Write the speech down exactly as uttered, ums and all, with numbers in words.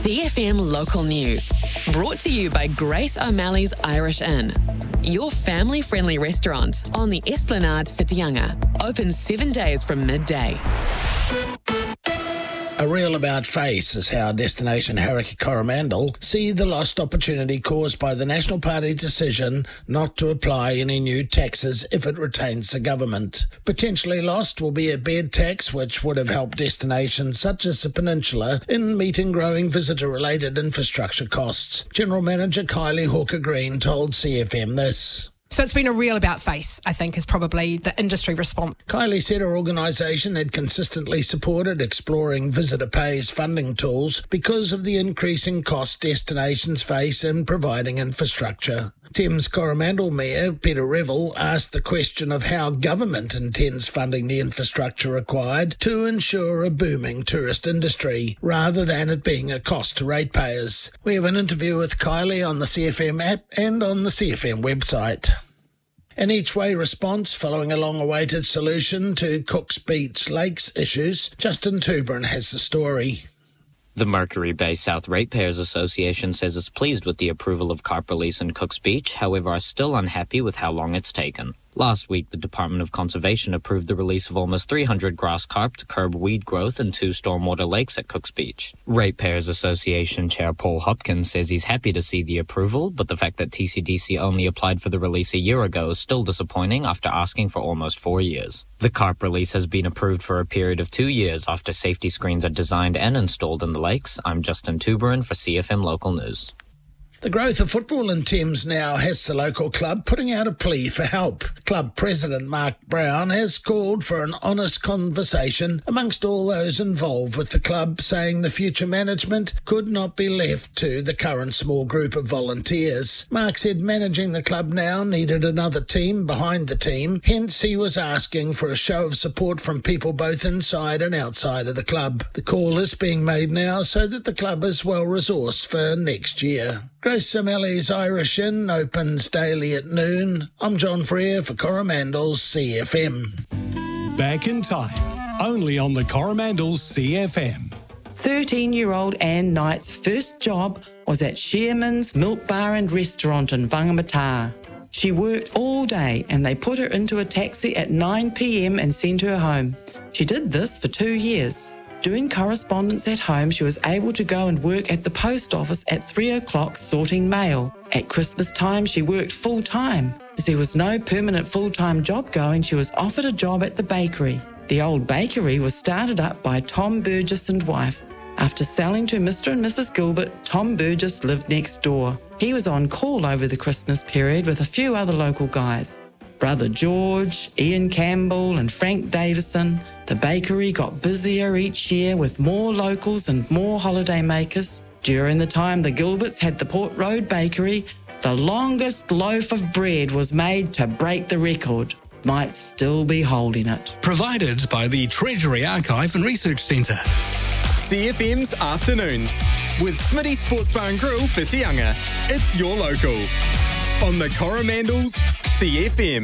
C F M Local News, brought to you by Grace O'Malley's Irish Inn, your family-friendly restaurant on the Esplanade Whitianga, open seven days from midday. A real about face is how Destination Hauraki Coromandel see the lost opportunity caused by the National Party's decision not to apply any new taxes if it retains the government. Potentially lost will be a bed tax, which would have helped destinations such as the Peninsula in meeting growing visitor-related infrastructure costs. General Manager Kylie Hawker-Green told C F M this. So it's been a real about face, I think, is probably the industry response. Kylie said her organisation had consistently supported exploring visitor pays funding tools because of the increasing cost destinations face in providing infrastructure. Thames Coromandel Mayor Peter Revel asked the question of how government intends funding the infrastructure required to ensure a booming tourist industry, rather than it being a cost to ratepayers. We have an interview with Kylie on the C F M app and on the C F M website. An each-way response following a long-awaited solution to Cook's Beach Lakes issues. Justin Tuberin has the story. The Mercury Bay South Ratepayers Association says it's pleased with the approval of carp release in Cook's Beach, however are still unhappy with how long it's taken. Last week, the Department of Conservation approved the release of almost three hundred grass carp to curb weed growth in two stormwater lakes at Cook's Beach. Ratepayers Association Chair Paul Hopkins says he's happy to see the approval, but the fact that T C D C only applied for the release a year ago is still disappointing after asking for almost four years. The carp release has been approved for a period of two years after safety screens are designed and installed in the lakes. I'm Justin Tuberin for C F M Local News. The growth of football in Thames now has the local club putting out a plea for help. Club President Mark Brown has called for an honest conversation amongst all those involved with the club, saying the future management could not be left to the current small group of volunteers. Mark said managing the club now needed another team behind the team, hence he was asking for a show of support from people both inside and outside of the club. The call is being made now so that the club is well resourced for next year. Grace O'Malley's Irish Inn opens daily at noon. I'm John Freer for Coromandel's C F M. Back in time, only on the Coromandel's C F M. thirteen-year-old Anne Knight's first job was at Shearman's Milk Bar and Restaurant in Whangamata. She worked all day and they put her into a taxi at nine p.m. and sent her home. She did this for two years. Doing correspondence at home, she was able to go and work at the post office at three o'clock sorting mail. At Christmas time, she worked full-time. As there was no permanent full-time job going, she was offered a job at the bakery. The old bakery was started up by Tom Burgess and wife. After selling to Mister and Missus Gilbert, Tom Burgess lived next door. He was on call over the Christmas period with a few other local guys. Brother George, Ian Campbell and Frank Davison. The bakery got busier each year with more locals and more holiday makers. During the time the Gilberts had the Port Road Bakery, the longest loaf of bread was made to break the record. Might still be holding it. Provided by the Treasury Archive and Research Centre. C F M's Afternoons with Smitty Sports Bar and Grill Whitianga. It's your local. On the Coromandel's C F M.